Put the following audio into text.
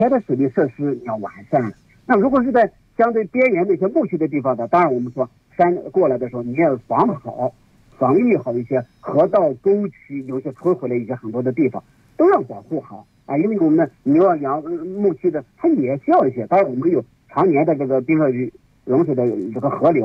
它的水利设施要完善。那如果是在相对边缘那些牧区的地方的，当然我们说山过来的时候，你要防好、防御好一些河道沟渠，有些摧毁了一些很多的地方，都要保护好啊。因为我们的牛羊牧区的，它也需要一些。当然我们有常年的这个冰河融水的这个河流。